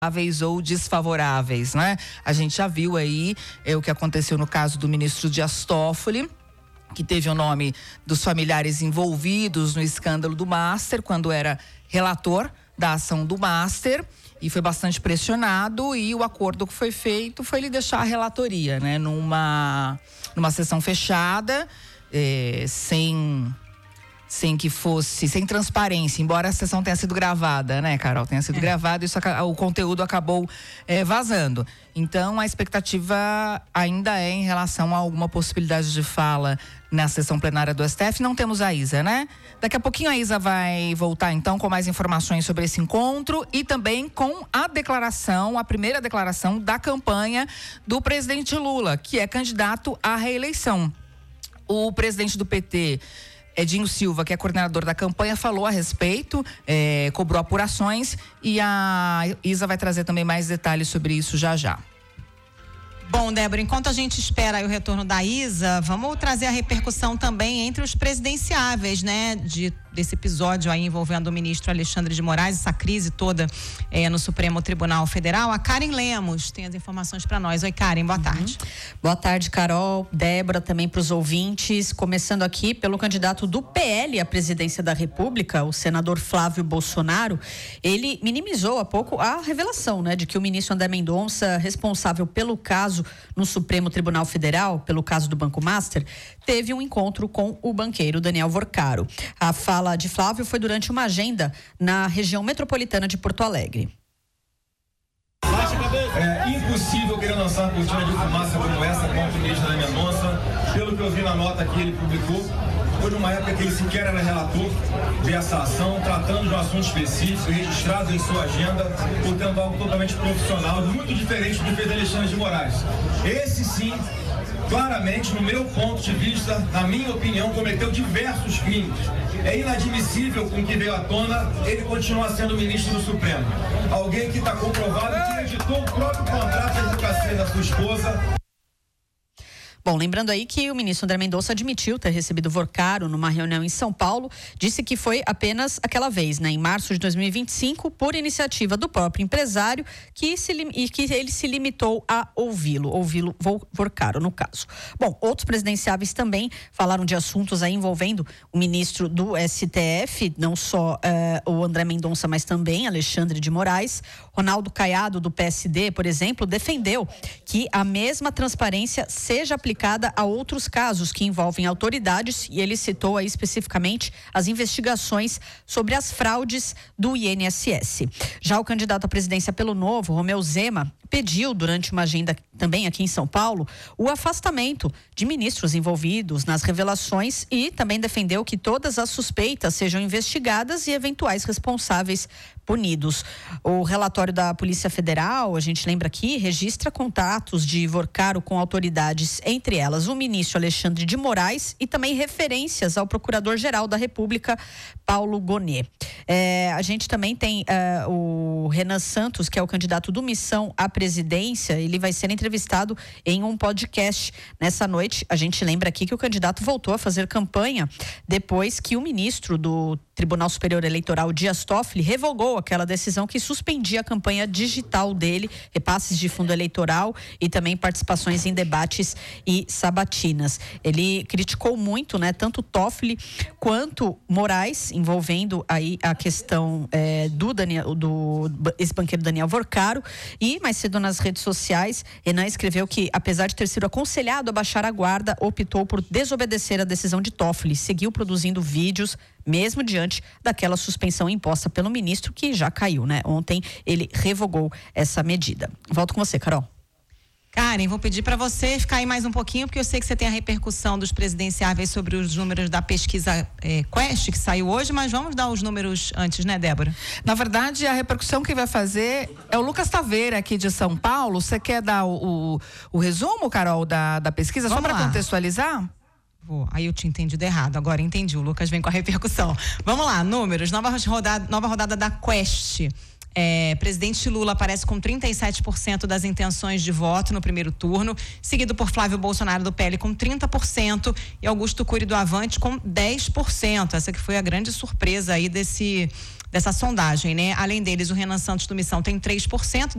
ou desfavoráveis, né? A gente já viu aí o que aconteceu no caso do ministro Dias Toffoli, que teve o nome dos familiares envolvidos no escândalo do Master, quando era relator da ação do Master, e foi bastante pressionado, e o acordo que foi feito foi ele deixar a relatoria, né? Numa sessão fechada, sem transparência, embora a sessão tenha sido gravada, né, Carol? Tenha sido gravada, o conteúdo acabou vazando. Então, a expectativa ainda é em relação a alguma possibilidade de fala na sessão plenária do STF. Não temos a Isa, né? Daqui a pouquinho a Isa vai voltar, então, com mais informações sobre esse encontro e também com a primeira declaração da campanha do presidente Lula, que é candidato à reeleição. O presidente do PT, Edinho Silva, que é coordenador da campanha, falou a respeito, cobrou apurações, e a Isa vai trazer também mais detalhes sobre isso já. Bom, Débora, enquanto a gente espera aí o retorno da Isa, vamos trazer a repercussão também entre os presidenciáveis, né? Desse episódio aí envolvendo o ministro Alexandre de Moraes, essa crise toda no Supremo Tribunal Federal. A Karen Lemos tem as informações para nós. Oi, Karen, boa tarde. Boa tarde, Carol, Débora, também para os ouvintes. Começando aqui pelo candidato do PL à presidência da República, o senador Flávio Bolsonaro. Ele minimizou há pouco a revelação, né, de que o ministro André Mendonça, responsável pelo caso no Supremo Tribunal Federal, pelo caso do Banco Master, teve um encontro com o banqueiro Daniel Vorcaro. A fala de Flávio foi durante uma agenda na região metropolitana de Porto Alegre. É impossível querer lançar uma cortina de fumaça como essa contra o ministro André Mendonça. Pelo que eu vi na nota que ele publicou, foi numa época que ele sequer era relator dessa ação, tratando de um assunto específico, registrado em sua agenda, portanto algo totalmente profissional, muito diferente do que fez Alexandre de Moraes. Esse sim, claramente, no meu ponto de vista, na minha opinião, cometeu diversos crimes. É inadmissível com o que veio à tona ele continuar sendo ministro do Supremo. Alguém que está comprovado que editou o próprio contrato de advocacia da sua esposa. Bom, lembrando aí que o ministro André Mendonça admitiu ter recebido Vorcaro numa reunião em São Paulo, disse que foi apenas aquela vez, né, em março de 2025, por iniciativa do próprio empresário, que ele se limitou a ouvi-lo Vorcaro, no caso. Bom, outros presidenciáveis também falaram de assuntos aí envolvendo o ministro do STF, não só o André Mendonça, mas também Alexandre de Moraes. Ronaldo Caiado, do PSD, por exemplo, defendeu que a mesma transparência seja aplicada a outros casos que envolvem autoridades, e ele citou aí especificamente as investigações sobre as fraudes do INSS. Já o candidato à presidência pelo Novo, Romeu Zema, pediu durante uma agenda também aqui em São Paulo o afastamento de ministros envolvidos nas revelações e também defendeu que todas as suspeitas sejam investigadas e eventuais responsáveis punidos. O relatório da Polícia Federal, a gente lembra aqui, registra contatos de Vorcaro com autoridades, entre elas o ministro Alexandre de Moraes, e também referências ao Procurador-Geral da República, Paulo Gonet. A gente também tem o Renan Santos, que é o candidato do Missão à presidência. Ele vai ser entrevistado em um podcast nessa noite. A gente lembra aqui que o candidato voltou a fazer campanha depois que o ministro do Tribunal Superior Eleitoral, Dias Toffoli, revogou aquela decisão que suspendia a campanha digital dele, repasses de fundo eleitoral e também participações em debates e sabatinas. Ele criticou muito, né, tanto Toffoli quanto Moraes, envolvendo aí a questão do ex-banqueiro Daniel Vorcaro. E mais cedo nas redes sociais, Renan escreveu que, apesar de ter sido aconselhado a baixar a guarda, optou por desobedecer a decisão de Toffoli, seguiu produzindo vídeos mesmo diante daquela suspensão imposta pelo ministro, que já caiu, né? Ontem ele revogou essa medida. Volto com você, Carol. Karen, vou pedir para você ficar aí mais um pouquinho, porque eu sei que você tem a repercussão dos presidenciáveis sobre os números da pesquisa Quest, que saiu hoje, mas vamos dar os números antes, né, Débora? Na verdade, a repercussão que vai fazer é o Lucas Taveira, aqui de São Paulo. Você quer dar o resumo, Carol, da pesquisa, vamos só para contextualizar? Aí eu tinha entendido errado, agora entendi, o Lucas vem com a repercussão. Vamos lá, números, nova rodada da Quest. Presidente Lula aparece com 37% das intenções de voto no primeiro turno, seguido por Flávio Bolsonaro do PL com 30% e Augusto Cury do Avante com 10%. Essa que foi a grande surpresa aí dessa sondagem, né? Além deles, o Renan Santos do Missão tem 3%,